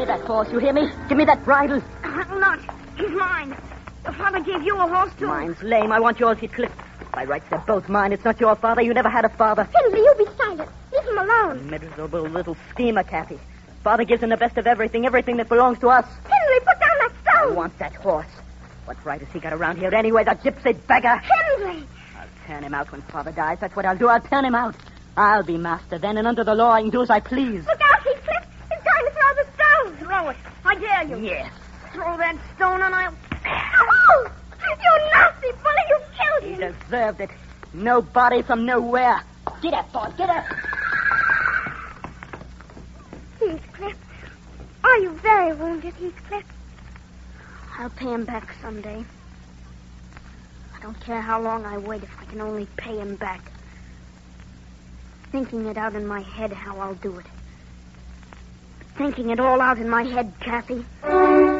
me that horse, you hear me? Give me that bridle. I'll not. He's mine. Your father gave you a horse, too. Mine's lame. I want yours, Heathcliff. By rights, they're both mine. It's not your father. You never had a father. Henry, you be silent. Leave him alone. Miserable little schemer, Kathy. Father gives him the best of everything that belongs to us. Henry, put down that I stone. want that horse. What right has he got around here anyway, the gypsy beggar? Henry. I'll turn him out when Father dies. That's what I'll do. I'll turn him out. I'll be master then, and under the law I can do as I please. Look out, Heathcliff. He's going to throw the stone. Throw it. I dare you. Yes. Throw that stone and I'll... Oh! You nasty bully. You killed He him. deserved it. No body from nowhere. Get up, boy. Get up. Heathcliff. Are you very wounded, Heathcliff? I'll pay him back someday. I don't care how long I wait if I can only pay him back. Thinking it out in my head how I'll do it. Thinking it all out in my head, Kathy.